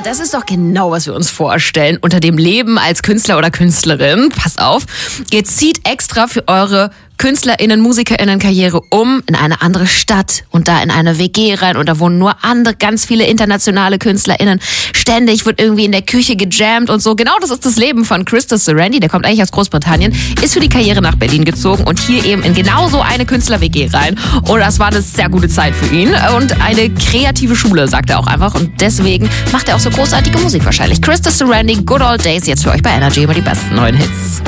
das ist doch genau, was wir uns vorstellen unter dem Leben als Künstler oder Künstlerin. Passt auf, ihr zieht extra für eure KünstlerInnen, MusikerInnen-Karriere in eine andere Stadt und da in eine WG rein und da wohnen nur andere, ganz viele internationale KünstlerInnen. Ständig wird irgendwie in der Küche gejammt und so. Genau das ist das Leben von Christos Sarandí, der kommt eigentlich aus Großbritannien, ist für die Karriere nach Berlin gezogen und hier eben in genau so eine Künstler-WG rein. Und das war eine sehr gute Zeit für ihn und eine kreative Schule, sagt er auch einfach. Und deswegen macht er auch so großartige Musik wahrscheinlich. Christos Sarandí, Good Old Days, jetzt für euch bei Energy über die besten neuen Hits.